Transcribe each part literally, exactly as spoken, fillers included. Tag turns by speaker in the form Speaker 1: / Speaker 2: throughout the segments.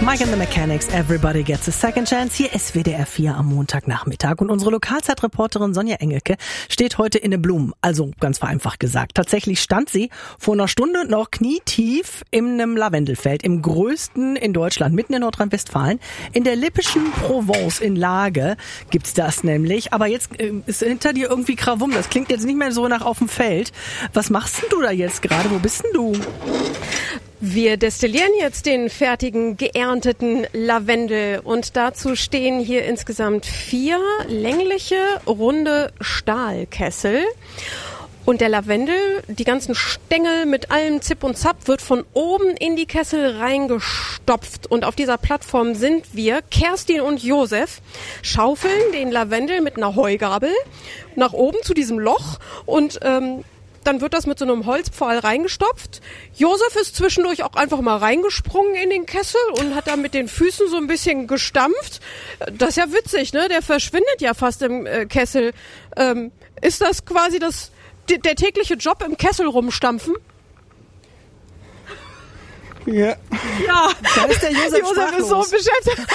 Speaker 1: Mike and the Mechanics, Everybody Gets a Second Chance. Hier ist W D R vier am Montagnachmittag. Und unsere Lokalzeitreporterin Sonja Engelke steht heute in den Blumen. Also ganz vereinfacht gesagt. Tatsächlich stand sie vor einer Stunde noch knietief in einem Lavendelfeld, im größten in Deutschland, mitten in Nordrhein-Westfalen. In der lippischen Provence in Lage gibt's das nämlich. Aber jetzt äh, ist hinter dir irgendwie Krawum. Das klingt jetzt nicht mehr so nach auf dem Feld. Was machst denn du da jetzt gerade? Wo bist denn du?
Speaker 2: Wir destillieren jetzt den fertigen, geernteten Lavendel und dazu stehen hier insgesamt vier längliche, runde Stahlkessel. Und der Lavendel, die ganzen Stängel mit allem Zip und Zap, wird von oben in die Kessel reingestopft. Und auf dieser Plattform sind wir, Kerstin und Josef, schaufeln den Lavendel mit einer Heugabel nach oben zu diesem Loch und ähm, dann wird das mit so einem Holzpfahl reingestopft. Josef ist zwischendurch auch einfach mal reingesprungen in den Kessel und hat da mit den Füßen so ein bisschen gestampft. Das ist ja witzig, ne? Der verschwindet ja fast im äh, Kessel. Ähm, ist das quasi das d- der tägliche Job im Kessel rumstampfen?
Speaker 1: Ja. Ja. Da ist der Josef,
Speaker 2: Josef ist so beschäftigt.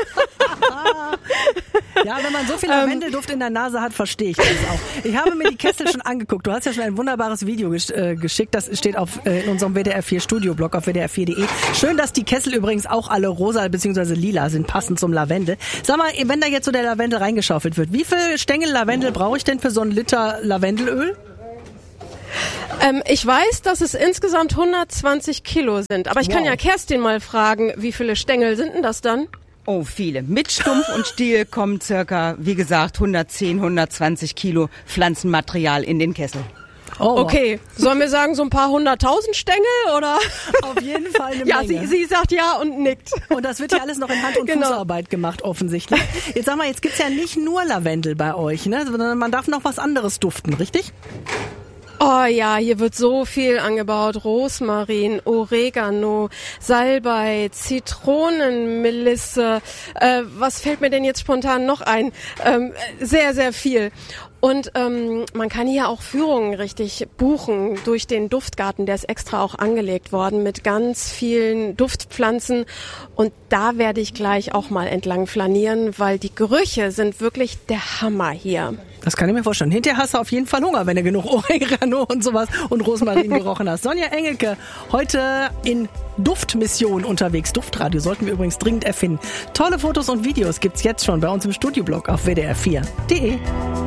Speaker 1: Ja, wenn man so viel Lavendelduft in der Nase hat, verstehe ich das auch. Ich habe mir die Kessel schon angeguckt. Du hast ja schon ein wunderbares Video gesch- äh, geschickt. Das steht auf äh, in unserem W D R vier Studioblog auf W D R vier Punkt de. Schön, dass die Kessel übrigens auch alle rosa bzw. lila sind, passend zum Lavendel. Sag mal, wenn da jetzt so der Lavendel reingeschaufelt wird, wie viel Stängel Lavendel brauche ich denn für so einen Liter Lavendelöl?
Speaker 2: Ähm, ich weiß, dass es insgesamt hundertzwanzig Kilo sind. Aber ich wow. kann ja Kerstin mal fragen, wie viele Stängel sind denn das dann?
Speaker 3: Oh, viele. Mit Stumpf und Stiel kommen circa, wie gesagt, hundertzehn, hundertzwanzig Kilo Pflanzenmaterial in den Kessel.
Speaker 2: Oh. Okay, sollen wir sagen so ein paar hunderttausend Stängel oder?
Speaker 1: Auf jeden Fall eine
Speaker 2: ja,
Speaker 1: Menge.
Speaker 2: Ja, sie, sie sagt ja und nickt.
Speaker 1: Und das wird ja alles noch in Hand- und genau. Fußarbeit gemacht offensichtlich. Jetzt sag mal, jetzt gibt's ja nicht nur Lavendel bei euch, ne? Sondern man darf noch was anderes duften, richtig?
Speaker 2: Oh ja, hier wird so viel angebaut. Rosmarin, Oregano, Salbei, Zitronenmelisse. Äh, was fällt mir denn jetzt spontan noch ein? Ähm, sehr, sehr viel. Und ähm, man kann hier auch Führungen richtig buchen durch den Duftgarten. Der ist extra auch angelegt worden mit ganz vielen Duftpflanzen. Und da werde ich gleich auch mal entlang flanieren, weil die Gerüche sind wirklich der Hammer hier.
Speaker 1: Das kann ich mir vorstellen. Hinterher hast du auf jeden Fall Hunger, wenn du genug Oregano und sowas und Rosmarin gerochen hast. Sonja Engelke, heute in Duftmission unterwegs. Duftradio sollten wir übrigens dringend erfinden. Tolle Fotos und Videos gibt's jetzt schon bei uns im Studioblog auf W D R vier Punkt de.